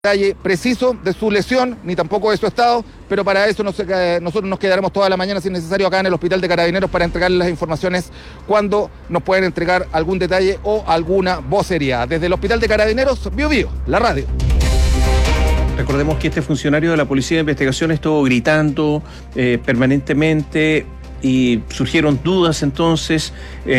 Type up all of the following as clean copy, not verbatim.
detalle preciso de su lesión, ni tampoco de su estado, pero para eso nosotros nos quedaremos toda la mañana, si es necesario, acá en el Hospital de Carabineros para entregarles las informaciones cuando nos pueden entregar algún detalle o alguna vocería. Desde el Hospital de Carabineros, Bio Bio, la radio. Recordemos que este funcionario de la Policía de Investigación estuvo gritando permanentemente y surgieron dudas entonces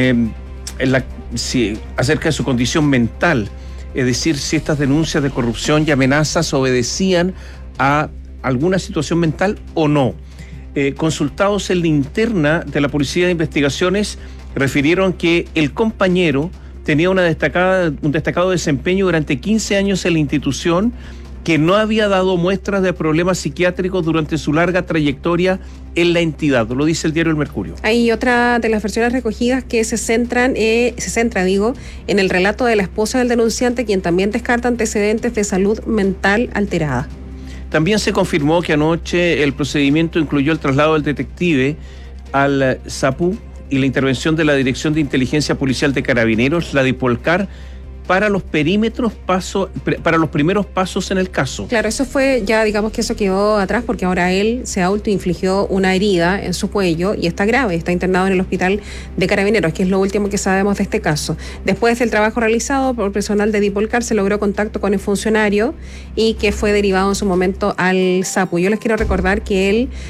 acerca de su condición mental. Es decir, si estas denuncias de corrupción y amenazas obedecían a alguna situación mental o no. Consultados en la interna de la Policía de Investigaciones, refirieron que el compañero tenía un destacado desempeño durante 15 años en la institución, que no había dado muestras de problemas psiquiátricos durante su larga trayectoria en la entidad, lo dice el diario El Mercurio. Hay otra de las versiones recogidas que se centra en el relato de la esposa del denunciante, quien también descarta antecedentes de salud mental alterada. También se confirmó que anoche el procedimiento incluyó el traslado del detective al SAPU y la intervención de la Dirección de Inteligencia Policial de Carabineros, la DIPOLCAR, para los para los primeros pasos en el caso. Claro, eso fue ya, digamos que eso quedó atrás, porque ahora él se autoinfligió una herida en su cuello y está grave, está internado en el Hospital de Carabineros, que es lo último que sabemos de este caso. Después del trabajo realizado por personal de Dipolcar, se logró contacto con el funcionario y que fue derivado en su momento al SAPU. Yo les quiero recordar que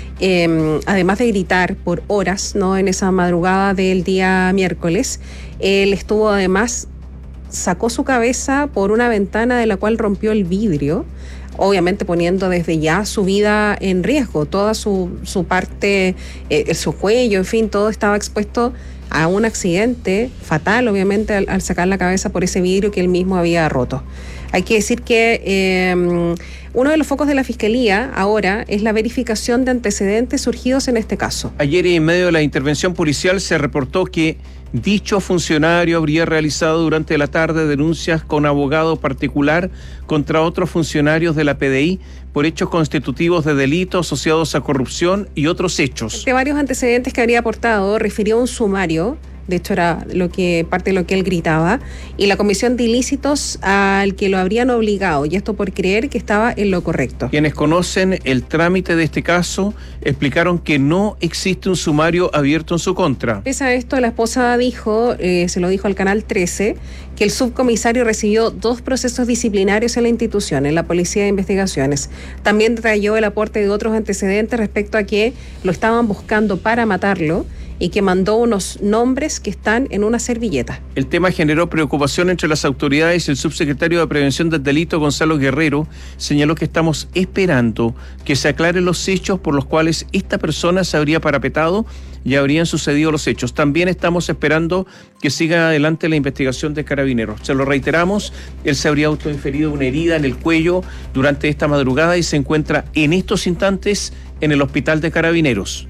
él, además de gritar por horas, ¿no?, en esa madrugada del día miércoles, él estuvo además... sacó su cabeza por una ventana de la cual rompió el vidrio, obviamente poniendo desde ya su vida en riesgo. Toda su parte, su cuello, en fin, todo estaba expuesto a un accidente fatal, obviamente, al sacar la cabeza por ese vidrio que él mismo había roto. Hay que decir que uno de los focos de la Fiscalía ahora es la verificación de antecedentes surgidos en este caso. Ayer, en medio de la intervención policial, se reportó que dicho funcionario habría realizado durante la tarde denuncias con abogado particular contra otros funcionarios de la PDI por hechos constitutivos de delitos asociados a corrupción y otros hechos. De varios antecedentes que habría aportado, refirió un sumario. De hecho, era parte de lo que él gritaba, y la comisión de ilícitos al que lo habrían obligado, y esto por creer que estaba en lo correcto. Quienes conocen el trámite de este caso explicaron que no existe un sumario abierto en su contra. Pese a esto, la esposa dijo, se lo dijo al Canal 13, que el subcomisario recibió 2 procesos disciplinarios en la institución, en la Policía de Investigaciones. También detalló el aporte de otros antecedentes respecto a que lo estaban buscando para matarlo, y que mandó unos nombres que están en una servilleta. El tema generó preocupación entre las autoridades. El subsecretario de Prevención del Delito, Gonzalo Guerrero, señaló que estamos esperando que se aclaren los hechos por los cuales esta persona se habría parapetado y habrían sucedido los hechos. También estamos esperando que siga adelante la investigación de Carabineros. Se lo reiteramos, él se habría autoinferido una herida en el cuello durante esta madrugada y se encuentra en estos instantes en el Hospital de Carabineros.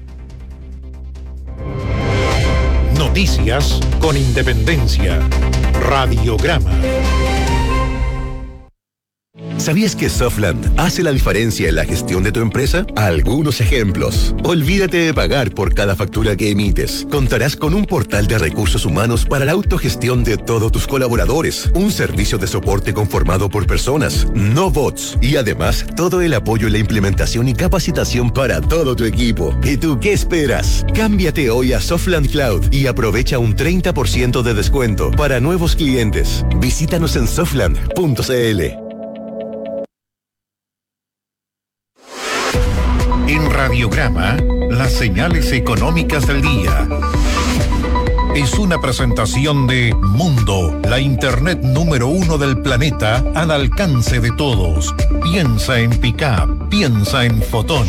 Noticias con independencia. Radiograma. ¿Sabías que Softland hace la diferencia en la gestión de tu empresa? Algunos ejemplos. Olvídate de pagar por cada factura que emites. Contarás con un portal de recursos humanos para la autogestión de todos tus colaboradores. Un servicio de soporte conformado por personas, no bots. Y además, todo el apoyo en la implementación y capacitación para todo tu equipo. ¿Y tú qué esperas? Cámbiate hoy a Softland Cloud y aprovecha un 30% de descuento para nuevos clientes. Visítanos en softland.cl. En Radiograma, las señales económicas del día. Es una presentación de Mundo, la internet número 1 del planeta al alcance de todos. Piensa en Pickup, piensa en Fotón.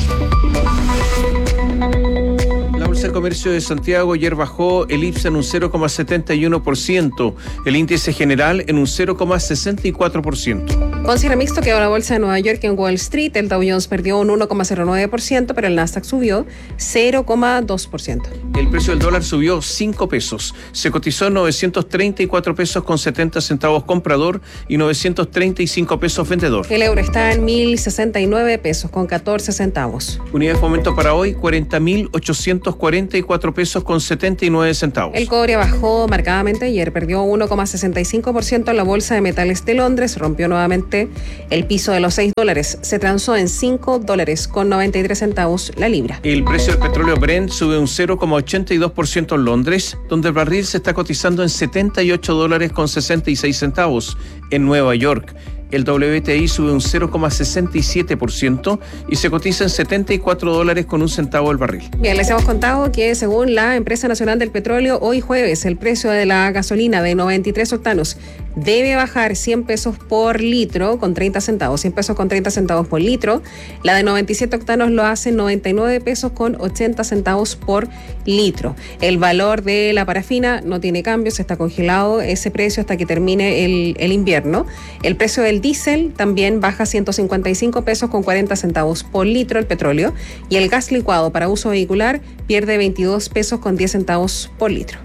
La Bolsa de Comercio de Santiago ayer bajó el IPSA en un 0,71%, el índice general en un 0,64%. Con cierre mixto quedó la bolsa de Nueva York en Wall Street. El Dow Jones perdió un 1,09%, pero el Nasdaq subió 0,2%. El precio del dólar subió 5 pesos. Se cotizó en 934 pesos con 70 centavos comprador y 935 pesos vendedor. El euro está en 1.069 pesos con 14 centavos. Unidad de fomento para hoy, 40.840 44 pesos con 79 centavos. El cobre bajó marcadamente ayer, perdió 1,65% en la Bolsa de Metales de Londres, rompió nuevamente el piso de los $6. Se transó en $5 con 93 centavos la libra. El precio del petróleo Brent sube un 0,82% en Londres, donde el barril se está cotizando en $78 con 66 centavos. En Nueva York, el WTI sube un 0,67% y se cotiza en $74 con un centavo el barril. Bien, les hemos contado que según la Empresa Nacional del Petróleo, hoy jueves el precio de la gasolina de 93 octanos debe bajar 100 pesos por litro con 30 centavos, 100 pesos con 30 centavos por litro. La de 97 octanos lo hace 99 pesos con 80 centavos por litro. El valor de la parafina no tiene cambios, está congelado ese precio hasta que termine el invierno. El precio del diésel también baja 155 pesos con 40 centavos por litro el petróleo, y el gas licuado para uso vehicular pierde 22 pesos con 10 centavos por litro.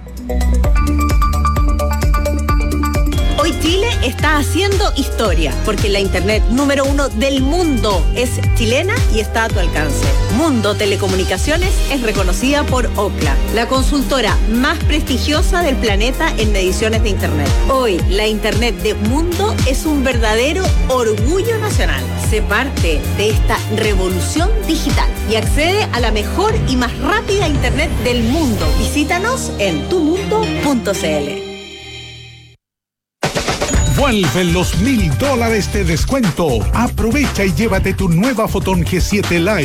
Hoy Chile está haciendo historia, porque la internet número 1 del mundo es chilena y está a tu alcance. Mundo Telecomunicaciones es reconocida por Ookla, la consultora más prestigiosa del planeta en mediciones de internet. Hoy, la internet de Mundo es un verdadero orgullo nacional. Sé parte de esta revolución digital y accede a la mejor y más rápida internet del mundo. Visítanos en tumundo.cl. Vuelven los $1,000 de descuento. Aprovecha y llévate tu nueva Photon G7 Lite